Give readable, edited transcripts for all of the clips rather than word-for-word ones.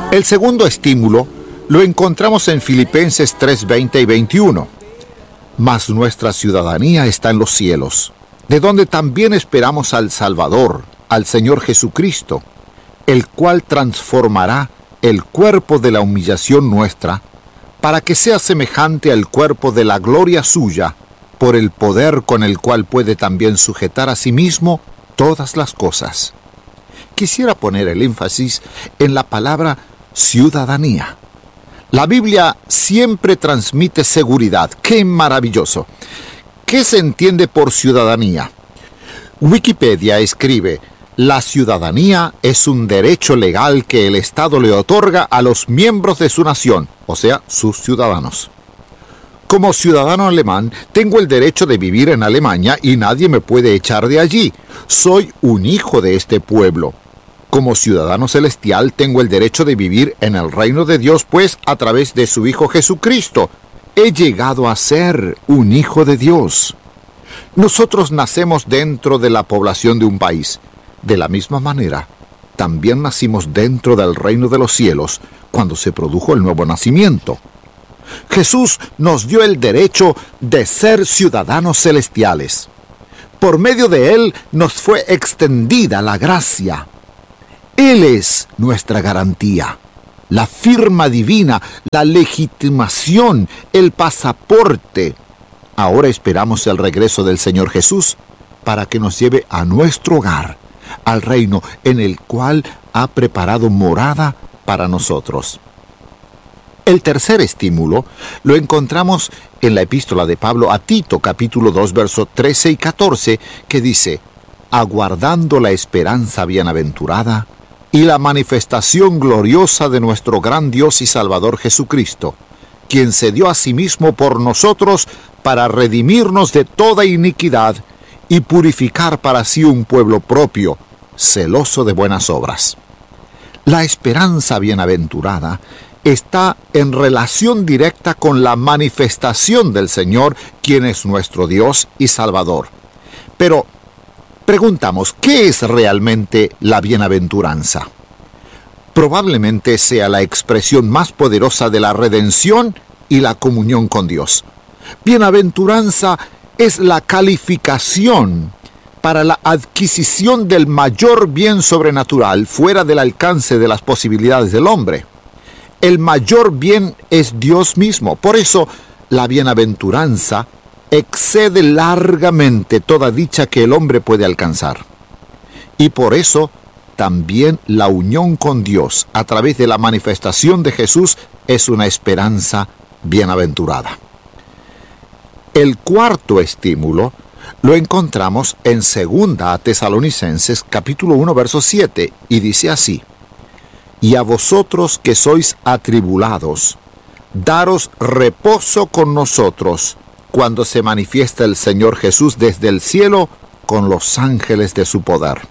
El segundo estímulo lo encontramos en Filipenses 3:20 y 21. Mas nuestra ciudadanía está en los cielos, de donde también esperamos al Salvador, al Señor Jesucristo, el cual transformará el cuerpo de la humillación nuestra, para que sea semejante al cuerpo de la gloria suya, por el poder con el cual puede también sujetar a sí mismo todas las cosas. Quisiera poner el énfasis en la palabra ciudadanía. La Biblia siempre transmite seguridad. ¡Qué maravilloso! ¿Qué se entiende por ciudadanía? Wikipedia escribe: la ciudadanía es un derecho legal que el Estado le otorga a los miembros de su nación, o sea, sus ciudadanos. Como ciudadano alemán, tengo el derecho de vivir en Alemania y nadie me puede echar de allí. Soy un hijo de este pueblo. Como ciudadano celestial, tengo el derecho de vivir en el reino de Dios, pues a través de su Hijo Jesucristo, he llegado a ser un hijo de Dios. Nosotros nacemos dentro de la población de un país. De la misma manera, también nacimos dentro del reino de los cielos, cuando se produjo el nuevo nacimiento. Jesús nos dio el derecho de ser ciudadanos celestiales. Por medio de Él nos fue extendida la gracia. Él es nuestra garantía, la firma divina, la legitimación, el pasaporte. Ahora esperamos el regreso del Señor Jesús para que nos lleve a nuestro hogar, al reino en el cual ha preparado morada para nosotros. El tercer estímulo lo encontramos en la epístola de Pablo a Tito, capítulo 2, versos 13 y 14, que dice: aguardando la esperanza bienaventurada y la manifestación gloriosa de nuestro gran Dios y Salvador Jesucristo, quien se dio a sí mismo por nosotros para redimirnos de toda iniquidad y purificar para sí un pueblo propio, celoso de buenas obras. La esperanza bienaventurada está en relación directa con la manifestación del Señor, quien es nuestro Dios y Salvador. Pero preguntamos, ¿qué es realmente la bienaventuranza? Probablemente sea la expresión más poderosa de la redención y la comunión con Dios. Bienaventuranza es la calificación para la adquisición del mayor bien sobrenatural fuera del alcance de las posibilidades del hombre. El mayor bien es Dios mismo. Por eso, la bienaventuranza excede largamente toda dicha que el hombre puede alcanzar. Y por eso, también la unión con Dios a través de la manifestación de Jesús es una esperanza bienaventurada. El cuarto estímulo lo encontramos en 2 Tesalonicenses, capítulo 1, verso 7, y dice así: y a vosotros que sois atribulados, daros reposo con nosotros, cuando se manifiesta el Señor Jesús desde el cielo con los ángeles de su poder.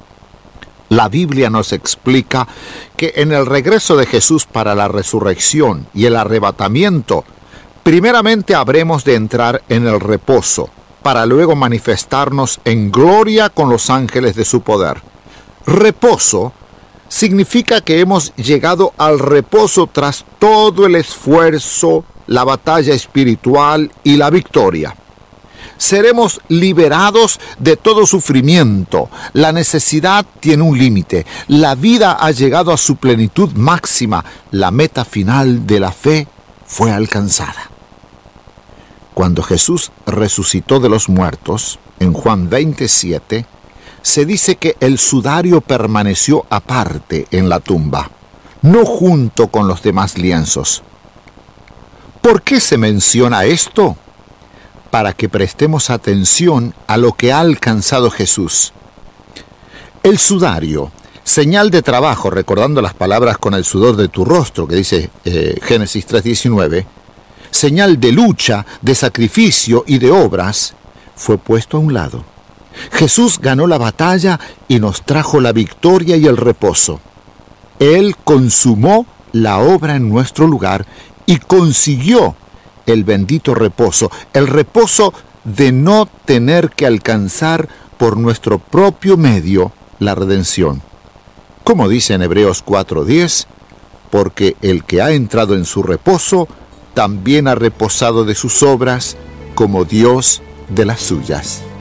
La Biblia nos explica que en el regreso de Jesús para la resurrección y el arrebatamiento, primeramente habremos de entrar en el reposo, para luego manifestarnos en gloria con los ángeles de su poder. Reposo significa que hemos llegado al reposo tras todo el esfuerzo, la batalla espiritual y la victoria. Seremos liberados de todo sufrimiento. La necesidad tiene un límite. La vida ha llegado a su plenitud máxima. La meta final de la fe fue alcanzada. Cuando Jesús resucitó de los muertos, en Juan 27, se dice que el sudario permaneció aparte en la tumba, no junto con los demás lienzos. ¿Por qué se menciona esto? Para que prestemos atención a lo que ha alcanzado Jesús. El sudario, señal de trabajo, recordando las palabras con el sudor de tu rostro, que dice Génesis 3:19, señal de lucha, de sacrificio y de obras, fue puesto a un lado. Jesús ganó la batalla y nos trajo la victoria y el reposo. Él consumó la obra en nuestro lugar y consiguió el bendito reposo, el reposo de no tener que alcanzar por nuestro propio medio la redención. Como dice en Hebreos 4:10, porque el que ha entrado en su reposo, también ha reposado de sus obras, como Dios de las suyas.